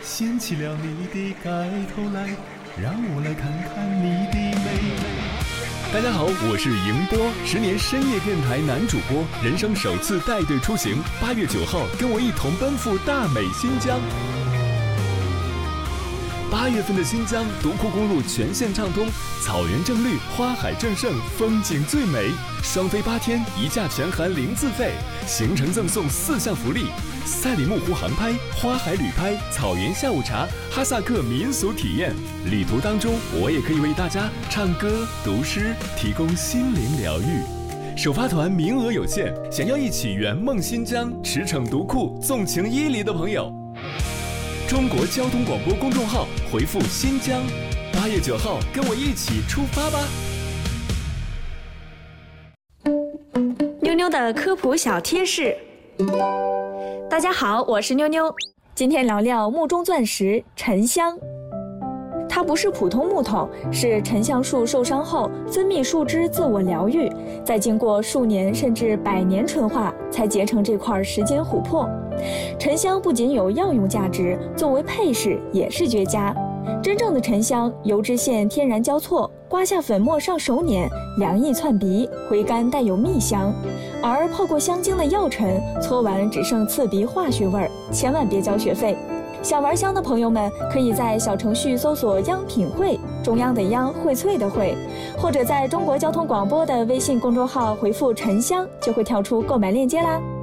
掀起了你的盖头来，让我来看看你的美。大家好，我是迎波，10年深夜电台男主播，人生首次带队出行，8月9号跟我一同奔赴大美新疆。8月份的新疆，独库公路全线畅通，草原正绿，花海正盛，风景最美。双飞8天，1价全含0自费，行程赠送4项福利：赛里木湖航拍、花海旅拍、草原下午茶、哈萨克民俗体验。旅途当中，我也可以为大家唱歌、读诗，提供心灵疗愈。首发团名额有限，想要一起圆梦新疆，驰骋独库，纵情伊犁的朋友，中国交通广播公众号回复新疆，8月9号跟我一起出发吧。 妞妞的科普小贴士。大家好，我是妞妞，今天聊聊木中钻石沉香。它不是普通木头，是沉香树受伤后分泌树脂自我疗愈，再经过数年甚至100年纯化，才结成这块时间琥珀。沉香不仅有药用价值，作为配饰也是绝佳。真正的沉香，油脂线天然交错，刮下粉末上手捻，凉意窜鼻，回甘带有蜜香。而泡过香精的药尘，搓完只剩刺鼻化学味儿，千万别交学费。想玩香的朋友们，可以在小程序搜索央品汇，中央的央，荟萃的荟，或者在中国交通广播的微信公众号回复沉香，就会跳出购买链接啦。